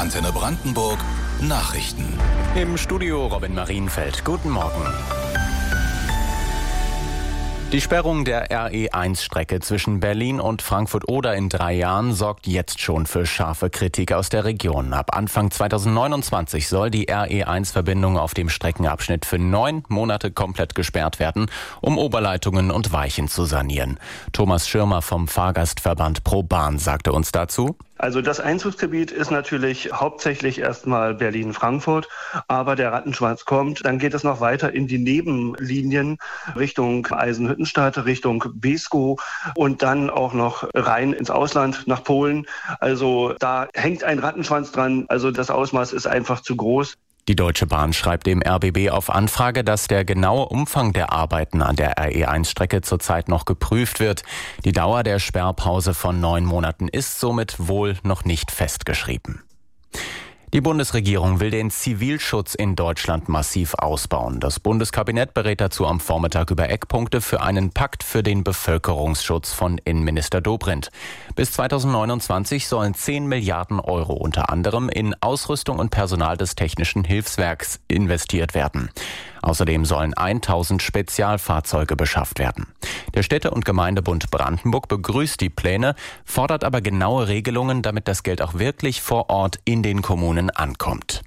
Antenne Brandenburg Nachrichten. Im Studio Robin Marienfeld. Guten Morgen. Die Sperrung der RE1-Strecke zwischen Berlin und Frankfurt-Oder in 3 Jahren sorgt jetzt schon für scharfe Kritik aus der Region. Ab Anfang 2029 soll die RE1-Verbindung auf dem Streckenabschnitt für 9 Monate komplett gesperrt werden, um Oberleitungen und Weichen zu sanieren. Thomas Schirmer vom Fahrgastverband ProBahn sagte uns dazu: Also das Einzugsgebiet ist natürlich hauptsächlich erstmal Berlin-Frankfurt, aber der Rattenschwanz kommt. Dann geht es noch weiter in die Nebenlinien Richtung Eisenhüttenstadt, Richtung Beeskow und dann auch noch rein ins Ausland nach Polen. Also da hängt ein Rattenschwanz dran. Also das Ausmaß ist einfach zu groß. Die Deutsche Bahn schreibt dem RBB auf Anfrage, dass der genaue Umfang der Arbeiten an der RE1-Strecke zurzeit noch geprüft wird. Die Dauer der Sperrpause von 9 Monaten ist somit wohl noch nicht festgeschrieben. Die Bundesregierung will den Zivilschutz in Deutschland massiv ausbauen. Das Bundeskabinett berät dazu am Vormittag über Eckpunkte für einen Pakt für den Bevölkerungsschutz von Innenminister Dobrindt. Bis 2029 sollen 10 Milliarden Euro unter anderem in Ausrüstung und Personal des Technischen Hilfswerks investiert werden. Außerdem sollen 1000 Spezialfahrzeuge beschafft werden. Der Städte- und Gemeindebund Brandenburg begrüßt die Pläne, fordert aber genaue Regelungen, damit das Geld auch wirklich vor Ort in den Kommunen ankommt.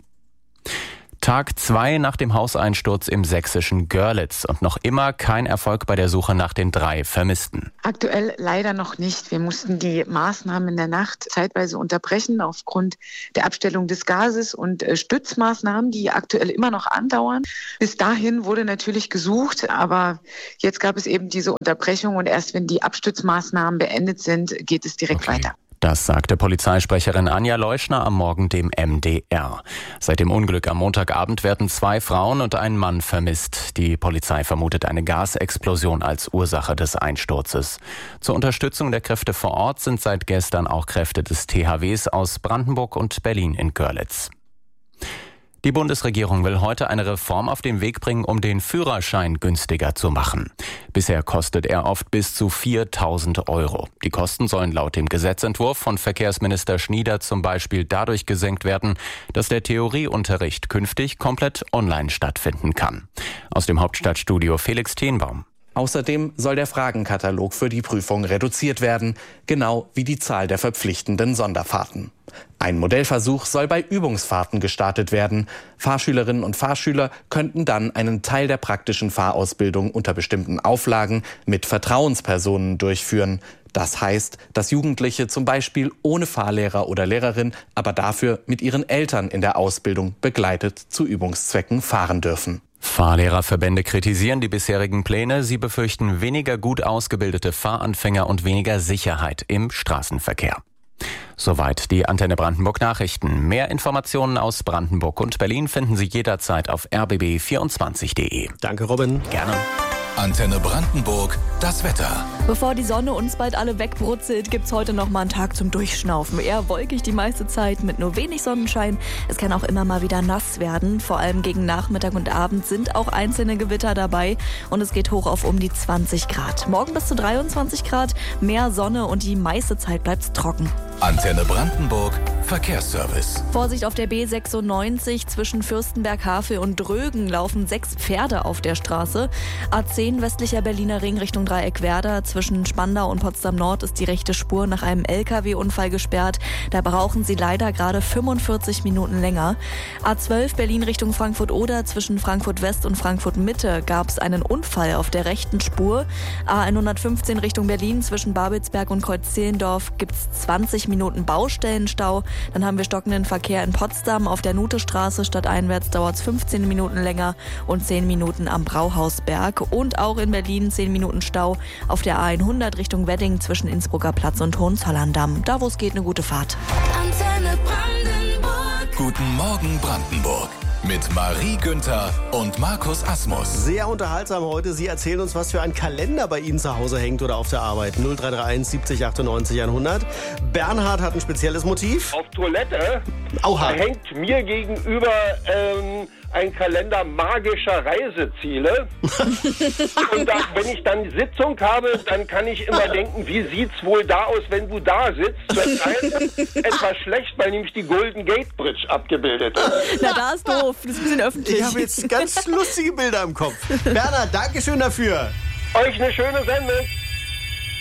Tag 2 nach dem Hauseinsturz im sächsischen Görlitz und noch immer kein Erfolg bei der Suche nach den 3 Vermissten. Aktuell leider noch nicht. Wir mussten die Maßnahmen in der Nacht zeitweise unterbrechen aufgrund der Abstellung des Gases und Stützmaßnahmen, die aktuell immer noch andauern. Bis dahin wurde natürlich gesucht, aber jetzt gab es eben diese Unterbrechung und erst wenn die Abstützmaßnahmen beendet sind, geht es direkt weiter. Das sagte Polizeisprecherin Anja Leuschner am Morgen dem MDR. Seit dem Unglück am Montagabend werden 2 Frauen und ein Mann vermisst. Die Polizei vermutet eine Gasexplosion als Ursache des Einsturzes. Zur Unterstützung der Kräfte vor Ort sind seit gestern auch Kräfte des THWs aus Brandenburg und Berlin in Görlitz. Die Bundesregierung will heute eine Reform auf den Weg bringen, um den Führerschein günstiger zu machen. Bisher kostet er oft bis zu 4.000 Euro. Die Kosten sollen laut dem Gesetzentwurf von Verkehrsminister Schnieder zum Beispiel dadurch gesenkt werden, dass der Theorieunterricht künftig komplett online stattfinden kann. Aus dem Hauptstadtstudio Felix Tenbaum. Außerdem soll der Fragenkatalog für die Prüfung reduziert werden, genau wie die Zahl der verpflichtenden Sonderfahrten. Ein Modellversuch soll bei Übungsfahrten gestartet werden. Fahrschülerinnen und Fahrschüler könnten dann einen Teil der praktischen Fahrausbildung unter bestimmten Auflagen mit Vertrauenspersonen durchführen. Das heißt, dass Jugendliche zum Beispiel ohne Fahrlehrer oder Lehrerin, aber dafür mit ihren Eltern in der Ausbildung begleitet zu Übungszwecken fahren dürfen. Fahrlehrerverbände kritisieren die bisherigen Pläne. Sie befürchten weniger gut ausgebildete Fahranfänger und weniger Sicherheit im Straßenverkehr. Soweit die Antenne Brandenburg Nachrichten. Mehr Informationen aus Brandenburg und Berlin finden Sie jederzeit auf rbb24.de. Danke, Robin. Gerne. Antenne Brandenburg, das Wetter. Bevor die Sonne uns bald alle wegbrutzelt, gibt's heute noch mal einen Tag zum Durchschnaufen. Eher wolkig die meiste Zeit mit nur wenig Sonnenschein. Es kann auch immer mal wieder nass werden. Vor allem gegen Nachmittag und Abend sind auch einzelne Gewitter dabei. Und es geht hoch auf um die 20 Grad. Morgen bis zu 23 Grad, mehr Sonne und die meiste Zeit bleibt's trocken. Antenne Brandenburg, Verkehrsservice. Vorsicht auf der B96 zwischen Fürstenberg-Havel und Drögen laufen 6 Pferde auf der Straße. A10 westlicher Berliner Ring Richtung Dreieckwerder. Zwischen Spandau und Potsdam Nord ist die rechte Spur nach einem LKW-Unfall gesperrt. Da brauchen Sie leider gerade 45 Minuten länger. A12 Berlin Richtung Frankfurt-Oder. Zwischen Frankfurt West und Frankfurt Mitte gab es einen Unfall auf der rechten Spur. A115 Richtung Berlin zwischen Babelsberg und Kreuz-Zehlendorf gibt es 20 Minuten Baustellenstau. Dann haben wir stockenden Verkehr in Potsdam. Auf der Nutestraße stadteinwärts dauert es 15 Minuten länger und 10 Minuten am Brauhausberg. Und auch in Berlin 10 Minuten Stau auf der A100 Richtung Wedding zwischen Innsbrucker Platz und Hohenzollern-Damm. Da, wo es geht, eine gute Fahrt. Antenne Brandenburg. Guten Morgen Brandenburg. Mit Marie Günther und Markus Asmus. Sehr unterhaltsam heute. Sie erzählen uns, was für ein Kalender bei Ihnen zu Hause hängt oder auf der Arbeit. 0331 70 98 100. Bernhard hat ein spezielles Motiv. Auf Toilette Oha. hängt mir gegenüber ein Kalender magischer Reiseziele. Und wenn ich dann Sitzung habe, dann kann ich immer denken, wie sieht's wohl da aus, wenn du da sitzt? Zurzeit etwas schlecht, weil nämlich die Golden Gate Bridge abgebildet ist. Na, da ist doof. Das ist ein bisschen öffentlich. Ich habe jetzt ganz lustige Bilder im Kopf. Bernhard, Dankeschön dafür. Euch eine schöne Sendung.